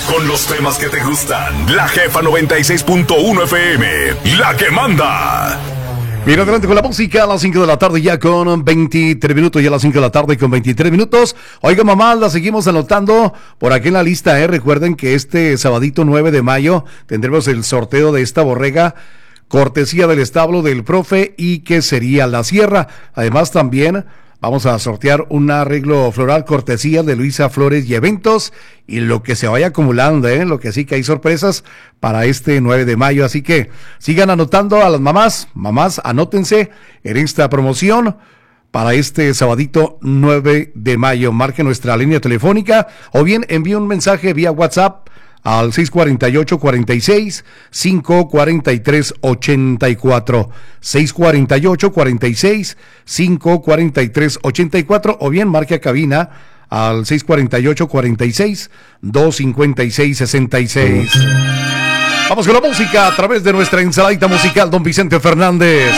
con los temas que te gustan. La Jefa 96.1 FM, la que manda. Bien, adelante con la música a las 5 de la tarde ya con 23 minutos, ya a las 5 de la tarde con 23 minutos. Oiga, mamá, la seguimos anotando por aquí en la lista, Recuerden que este sabadito 9 de mayo tendremos el sorteo de esta borrega, cortesía del establo del profe y que sería la sierra. Además también vamos a sortear un arreglo floral cortesía de Luisa Flores y Eventos y lo que se vaya acumulando, lo que sí que hay sorpresas para este 9 de mayo. Así que sigan anotando a las mamás, anótense en esta promoción para este sabadito 9 de mayo. Marque nuestra línea telefónica o bien envíe un mensaje vía WhatsApp al 648-46-543-84, 648-46-543-84, o bien marque a cabina al 648-46-256-66. Vamos con la música a través de nuestra ensaladita musical, don Vicente Fernández.